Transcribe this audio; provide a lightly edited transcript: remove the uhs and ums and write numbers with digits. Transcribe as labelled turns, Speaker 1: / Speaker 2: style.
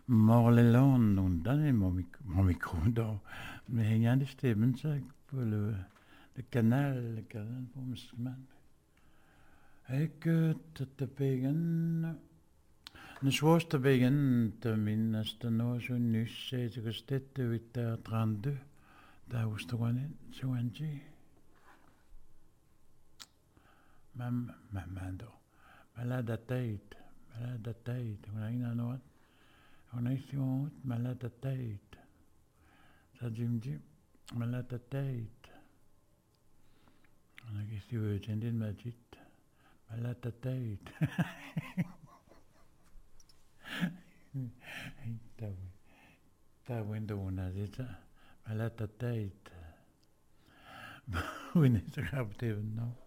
Speaker 1: Morleland und dann mon micro dans mais il y a des stemmen ça pour le canal pour Musman et que te pegen ne schwarz te pegen te min stano so nus c'est que c'était 8h32 da ustoane so anji mamando malade tête on a une note. On a ici malade à tête. Ça dit, me dit, malade à tête. On a ici, j'ai dit, ma dit, malade à tête. T'as window, on a dit ça, malade à tête. Oui, c'est grave, non.